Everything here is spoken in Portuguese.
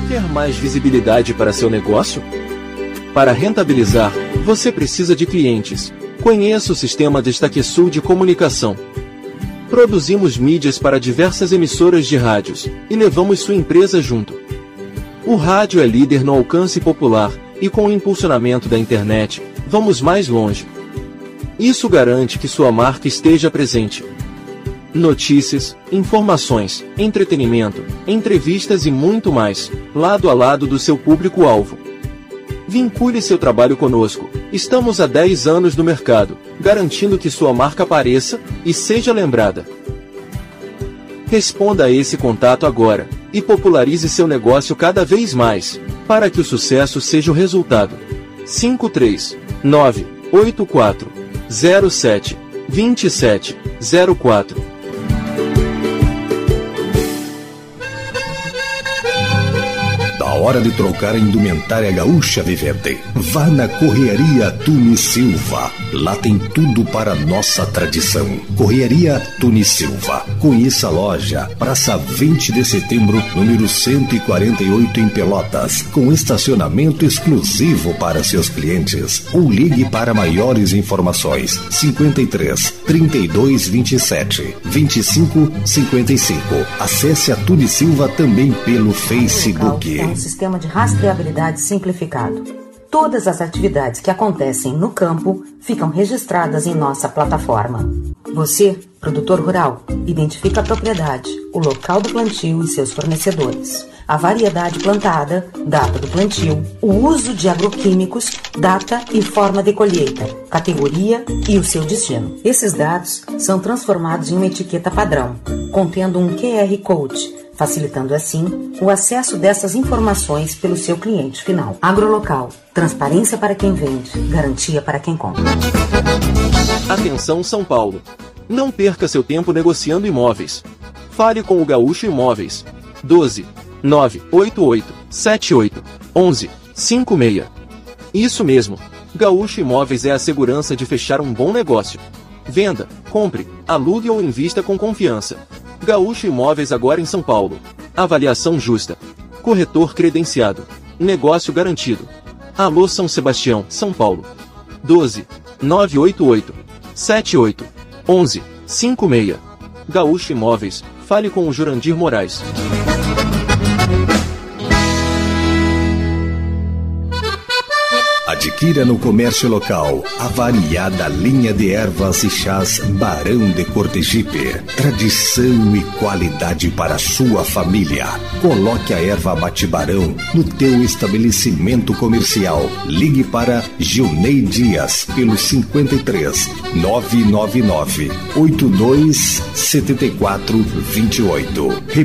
Quer mais visibilidade para seu negócio? Para rentabilizar, você precisa de clientes. Conheça o sistema DestaqueSul de comunicação. Produzimos mídias para diversas emissoras de rádios e levamos sua empresa junto. O rádio é líder no alcance popular e com o impulsionamento da internet, vamos mais longe. Isso garante que sua marca esteja presente. Notícias, informações, entretenimento, entrevistas e muito mais, lado a lado do seu público-alvo. Vincule seu trabalho conosco. Estamos há 10 anos no mercado, garantindo que sua marca apareça e seja lembrada. Responda a esse contato agora e popularize seu negócio cada vez mais, para que o sucesso seja o resultado. 53984072704. Hora de trocar a indumentária gaúcha vivente. Vá na Correaria Tuni Silva. Lá tem tudo para nossa tradição. Correaria Tuni Silva. Conheça a loja. Praça 20 de Setembro, número 148 em Pelotas, com estacionamento exclusivo para seus clientes. Ou ligue para maiores informações. 53 32 27 25 55. Acesse a Tuni Silva também pelo Facebook. Sistema de rastreabilidade simplificado. Todas as atividades que acontecem no campo ficam registradas em nossa plataforma. Você, produtor rural, identifica a propriedade, o local do plantio e seus fornecedores, a variedade plantada, data do plantio, o uso de agroquímicos, data e forma de colheita, categoria e o seu destino. Esses dados são transformados em uma etiqueta padrão, contendo um QR Code, facilitando assim o acesso dessas informações pelo seu cliente final. Agrolocal, transparência para quem vende, garantia para quem compra. Atenção São Paulo! Não perca seu tempo negociando imóveis. Fale com o Gaúcho Imóveis. 12 988 78 11 56. Isso mesmo, Gaúcho Imóveis é a segurança de fechar um bom negócio. Venda, compre, alugue ou invista com confiança. Gaúcho Imóveis agora em São Paulo. Avaliação justa. Corretor credenciado. Negócio garantido. Alô São Sebastião, São Paulo. 12 988 78 11 56. Gaúcho Imóveis. Fale com o Jurandir Moraes. Adquira no comércio local a variada linha de ervas e chás Barão de Cortegipe. Tradição e qualidade para sua família. Coloque a erva Bate-Barão no teu estabelecimento comercial. Ligue para Gilney Dias pelo 53 999 82 74 28.